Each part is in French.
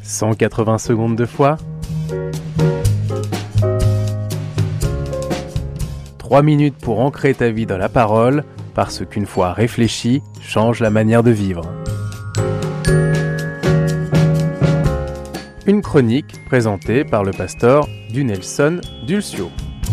180 secondes de foi. 3 minutes pour ancrer ta vie dans la parole, parce qu'une foi réfléchie change la manière de vivre. Une chronique présentée par le pasteur Dunelson Dulcio.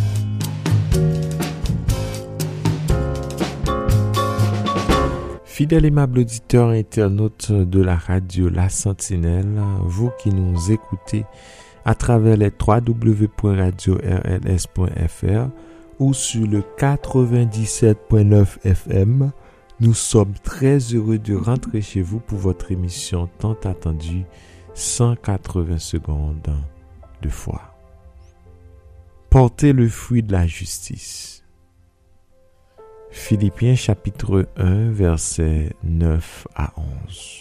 Fidèles et aimables auditeurs et internautes de la radio La Sentinelle, vous qui nous écoutez à travers les www.radio-rls.fr ou sur le 97.9 FM, nous sommes très heureux de rentrer chez vous pour votre émission tant attendue 180 secondes de foi. Portez le fruit de la justice. Philippiens chapitre 1 versets 9 à 11.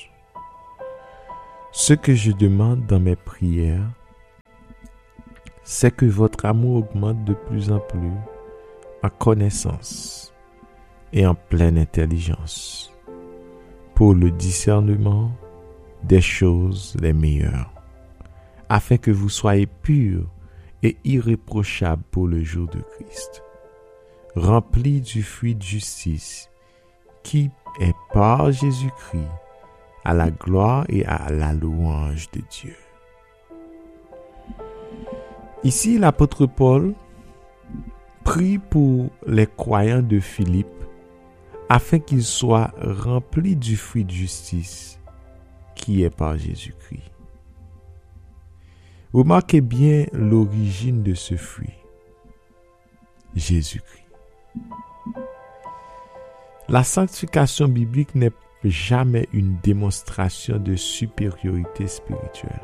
Ce que je demande dans mes prières, c'est que votre amour augmente de plus en plus en connaissance et en pleine intelligence pour le discernement des choses les meilleures, afin que vous soyez purs et irréprochables pour le jour de Christ, remplis du fruit de justice qui est par Jésus-Christ à la gloire et à la louange de Dieu. Ici, l'apôtre Paul prie pour les croyants de Philippe afin qu'ils soient remplis du fruit de justice qui est par Jésus-Christ. Remarquez bien l'origine de ce fruit. Jésus-Christ. La sanctification biblique n'est jamais une démonstration de supériorité spirituelle.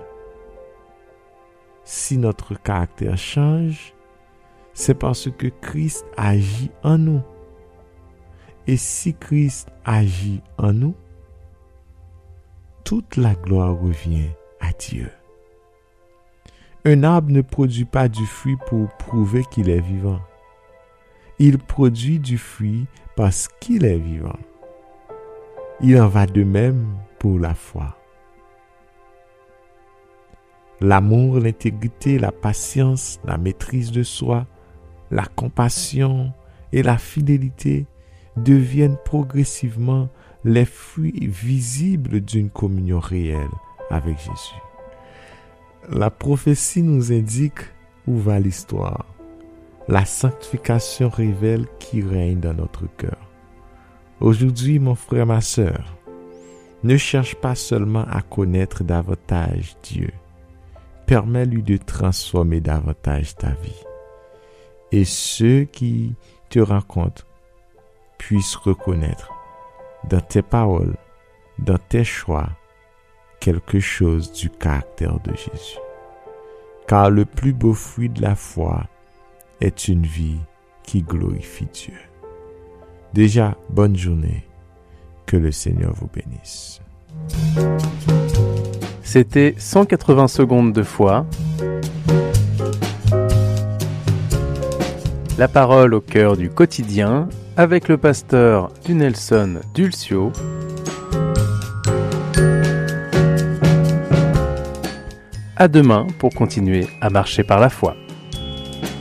Si notre caractère change, c'est parce que Christ agit en nous. Et si Christ agit en nous, toute la gloire revient à Dieu. Un arbre ne produit pas du fruit pour prouver qu'il est vivant. Il produit du fruit parce qu'il est vivant. Il en va de même pour la foi. L'amour, l'intégrité, la patience, la maîtrise de soi, la compassion et la fidélité deviennent progressivement les fruits visibles d'une communion réelle avec Jésus. La prophétie nous indique où va l'histoire. La sanctification révèle qui règne dans notre cœur. Aujourd'hui, mon frère, ma sœur, ne cherche pas seulement à connaître davantage Dieu. Permets-lui de transformer davantage ta vie. Et ceux qui te rencontrent puissent reconnaître dans tes paroles, dans tes choix, quelque chose du caractère de Jésus. Car le plus beau fruit de la foi est une vie qui glorifie Dieu. Déjà, bonne journée. Que le Seigneur vous bénisse. C'était 180 secondes de foi. La parole au cœur du quotidien avec le pasteur Dunelson Dulcio. À demain pour continuer à marcher par la foi.